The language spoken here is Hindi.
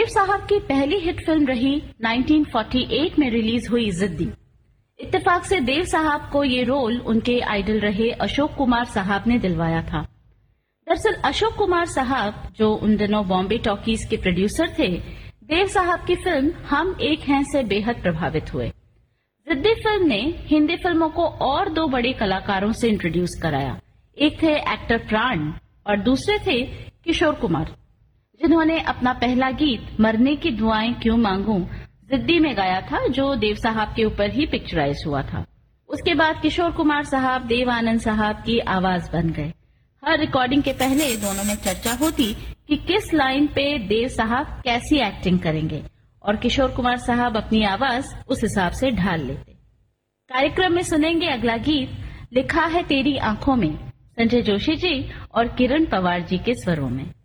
देव साहब की पहली हिट फिल्म रही 1948 में रिलीज हुई जिद्दी। इत्तेफाक से देव साहब को ये रोल उनके आइडल रहे अशोक कुमार साहब ने दिलवाया था। दरअसल अशोक कुमार साहब, जो उन दिनों बॉम्बे टॉकीज के प्रोड्यूसर थे, देव साहब की फिल्म हम एक हैं से बेहद प्रभावित हुए। जिद्दी फिल्म ने हिंदी फिल्मों को और दो बड़े कलाकारों से इंट्रोड्यूस कराया। एक थे एक्टर प्राण और दूसरे थे किशोर कुमार, जिन्होंने अपना पहला गीत मरने की दुआएं क्यों मांगूं जिद्दी में गाया था, जो देव साहब के ऊपर ही पिक्चराइज हुआ था। उसके बाद किशोर कुमार साहब देव आनंद साहब की आवाज बन गए। हर रिकॉर्डिंग के पहले दोनों में चर्चा होती कि किस लाइन पे देव साहब कैसी एक्टिंग करेंगे और किशोर कुमार साहब अपनी आवाज उस हिसाब से ढाल लेते। कार्यक्रम में सुनेंगे अगला गीत लिखा है तेरी आंखों में, संजय जोशी जी और किरण पवार जी के स्वरों में।